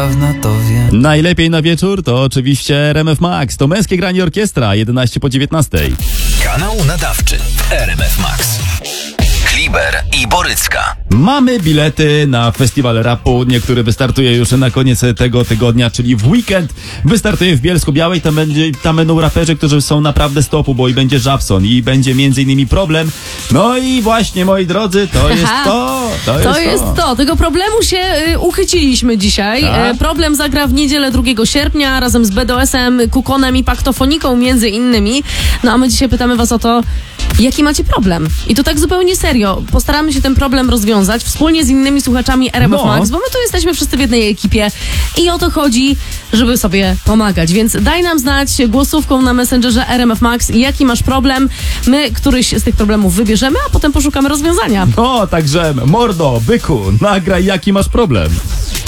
Najlepiej na wieczór to oczywiście RMF Max. To męskie granie orkiestra, 11 po 19. Kanał nadawczy RMF Max. Kliber i Borycka. Mamy bilety na festiwal rapu, który wystartuje już na koniec tego tygodnia, czyli w weekend. Wystartuje w Bielsku-Białej, tam będą raperzy, którzy są naprawdę z topu, bo i będzie Żabson i będzie m.in. Problem. No i właśnie, moi drodzy, to jest to. To jest to. Tego problemu się uchyciliśmy dzisiaj. Tak? Problem zagra w niedzielę 2 sierpnia razem z BDS-em, Kukonem i Paktofoniką między innymi. No a my dzisiaj pytamy was o to, jaki macie problem? I to tak zupełnie serio. Postaramy się ten problem rozwiązać wspólnie z innymi słuchaczami RMF Max, bo my tu jesteśmy wszyscy w jednej ekipie i o to chodzi, żeby sobie pomagać. Więc daj nam znać głosówką na Messengerze RMF Max, jaki masz problem. My któryś z tych problemów wybierzemy, a potem poszukamy rozwiązania. No, także mordo, byku, nagraj jaki masz problem.